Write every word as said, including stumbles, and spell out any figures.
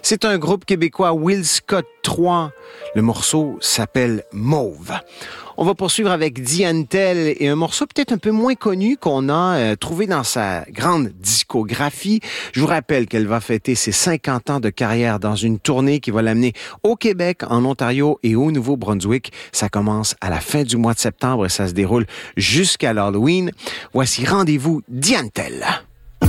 C'est un groupe québécois, Will Scott trois. Le morceau s'appelle Mauve. On va poursuivre avec Diane Tell et un morceau peut-être un peu moins connu qu'on a euh, trouvé dans sa grande discographie. Je vous rappelle qu'elle va fêter ses cinquante ans de carrière dans une tournée qui va l'amener au Québec, en Ontario et au Nouveau-Brunswick. Ça commence à la fin du mois de septembre et ça se déroule jusqu'à l'Halloween. Voici Rendez-vous Diane Tell.